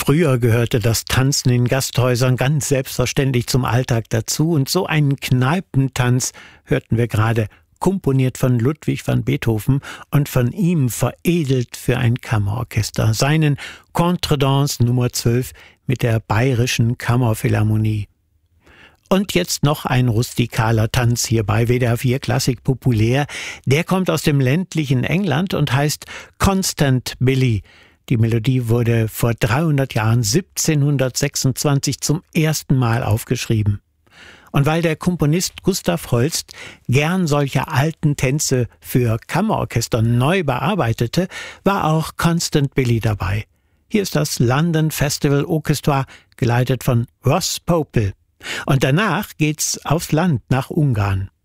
Früher gehörte das Tanzen in Gasthäusern ganz selbstverständlich zum Alltag dazu, und so einen Kneipentanz hörten wir gerade, komponiert von Ludwig van Beethoven und von ihm veredelt für ein Kammerorchester, seinen Contredanse Nummer 12 mit der Bayerischen Kammerphilharmonie. Und jetzt noch ein rustikaler Tanz hier bei WDR 4 Klassik populär. Der kommt aus dem ländlichen England und heißt Constant Billy. Die Melodie wurde vor 300 Jahren, 1726, zum ersten Mal aufgeschrieben. Und weil der Komponist Gustav Holst gern solche alten Tänze für Kammerorchester neu bearbeitete, war auch Constant Billy dabei. Hier ist das London Festival Orchestra, geleitet von Ross Popel. Und danach geht's aufs Land nach Ungarn.